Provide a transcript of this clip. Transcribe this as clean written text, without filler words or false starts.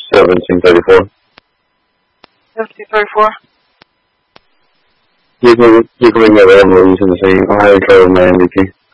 1734. 1734. You can ring me available using the same Ohio Trail my MVP.